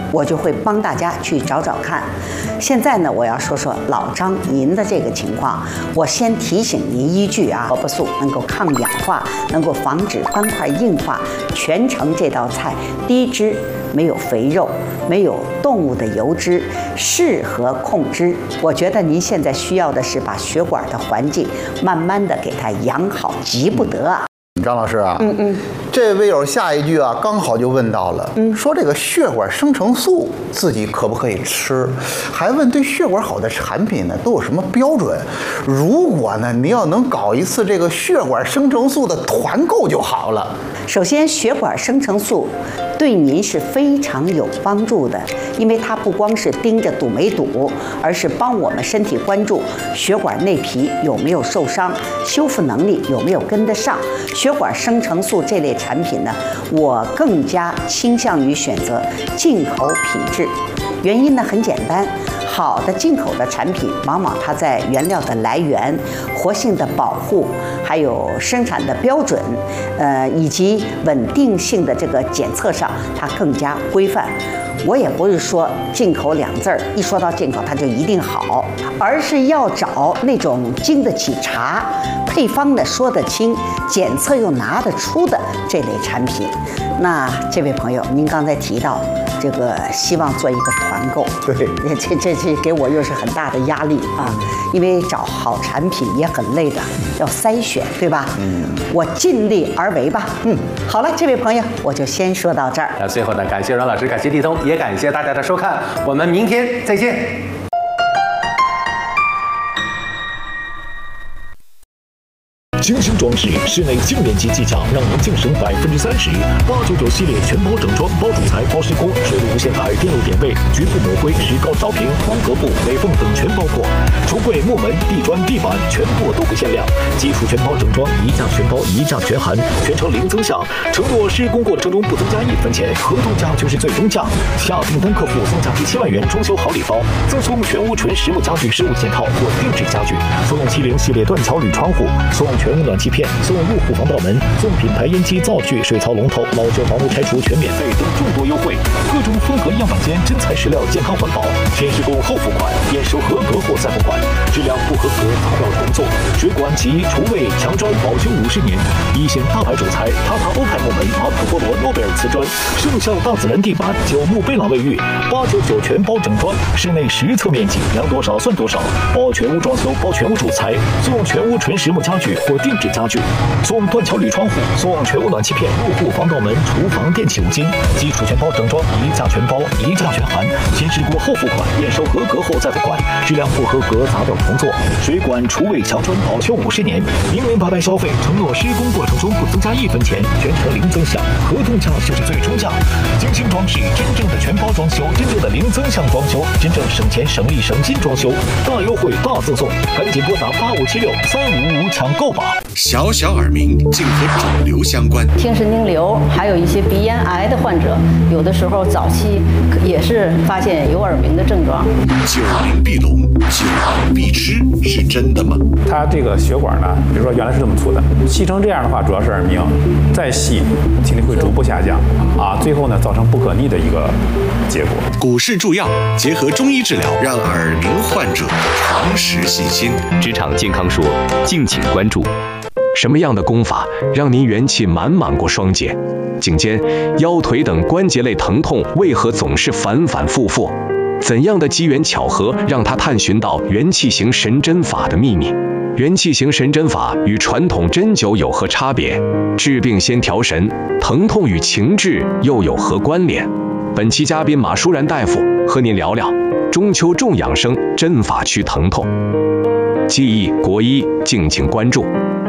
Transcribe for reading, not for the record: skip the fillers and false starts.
我就会帮大家去找找看。现在呢，我要说说老张您的这个情况。我先提醒您一句啊，萝卜素能够抗氧化，能够防止斑块硬化。全程这道菜低脂，没有肥肉，没有动物的油脂，适合控脂。我觉得您现在需要的是把血管的环境慢慢的给它养好，急不得啊。 张老师啊，这位友下一句啊，刚好就问到了，说这个血管生成素自己可不可以吃？还问对血管好的产品呢都有什么标准？如果呢您要能搞一次这个血管生成素的团购就好了。 首先，血管生成素对您是非常有帮助的，因为它不光是盯着堵没堵，而是帮我们身体关注血管内皮有没有受伤，修复能力有没有跟得上。血管生成素这类产品呢，我更加倾向于选择进口品质。原因呢很简单，好的进口的产品，往往它在原料的来源、活性的保护，还有生产的标准，以及稳定性的这个检测上，它更加规范。我也不是说进口2字儿，一说到进口它就一定好，而是要找那种经得起查、配方的说得清、检测又拿得出的这类产品。那这位朋友，您刚才提到这个希望做一个团购， 对， 这给我又是很大的压力啊，因为找好产品也很累的，要筛选，对吧？我尽力而为吧。好了，这位朋友，我就先说到这儿。 那最后呢，感谢阮老师，感谢地通，也感谢大家的收看，我们明天再见。 精心装饰，室内净面积技巧让您净省30%。899系列全包整装，包主材、包施工、水路无线台、电路点位、局部抹灰、石膏照平、方格布、美缝等全包括。橱柜、木门、地砖、地板全部都不限量。基础全包整装，一价全包，一价全含，全程零增项。承诺施工过程中不增加1分钱，合同价就是最终价。下订单客户送价值7万元装修好礼包，赠送全屋纯实木家具15件套或定制家具，送70系列断桥铝窗户，送全屋暖气片，送入户防盗门，送品牌烟机、灶具、水槽龙头，老旧房屋拆除全免费等众多优惠。各种风格样板间，真材实料，健康环保，先施工后付款，验收合格后再付款，质量不合格砸掉重做。水管及厨卫墙砖保修50年，一线大牌主材，塔塔欧派木门，马可波罗诺贝尔瓷砖，圣象大自然地板，9木贝朗卫浴，899全包整装，室内实测面积量多少算多少，包全屋装修，包全屋主材，送全屋纯实木家具或定制家具，送断桥铝窗户，送全屋暖气片、入户防盗门、厨房电器5金，基础全包整装，一价全包，一价全含，先施工后付款，验收合格后再付款，质量不合格砸掉重做。水管、厨卫、墙砖保修50年，明年白白消费，承诺施工过程中不增加1分钱，全程零增项，合同价就是最终价。精心装饰，真正的全包装修，真正的零增项装修，真正省钱省力省心装修，大优惠大赠送，赶紧拨打85763555抢购吧。 小小耳鸣竟和肿瘤相关， 听神经瘤，还有一些鼻咽癌的患者，有的时候早期也是发现有耳鸣的症状。 久鸣必聋，久病必吃，是真的吗？ 它这个血管呢，比如说原来是这么粗的，细成这样的话，主要是耳鸣，再细，听力会逐步下降啊，最后呢造成不可逆的一个结果。 股市助药结合中医治疗，让耳鸣患者重拾信心。 职场健康说，敬请关注。什么样的功法让您元气满满过双节？颈肩、腰腿等关节类疼痛为何总是反反复复？怎样的机缘巧合让他探寻到元气型神针法的秘密？元气型神针法与传统针灸有何差别？治病先调神，疼痛与情志又有何关联？本期嘉宾马舒然大夫和您聊聊中秋重养生，针法祛疼痛。记忆国医，敬请关注。